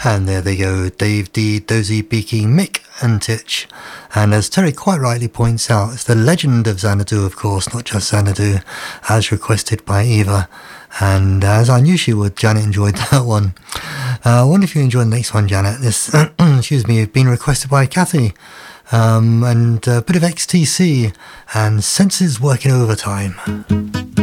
And there they go, Dave D, Dozy, Beaky, Mick and Titch. And as Terry quite rightly points out, it's the legend of Xanadu, of course, not just Xanadu, as requested by Eva. And as I knew she would, Janet enjoyed that one. I wonder if you enjoyed the next one, Janet. This, excuse me, been requested by Kathy. And a bit of XTC and Senses Working Overtime.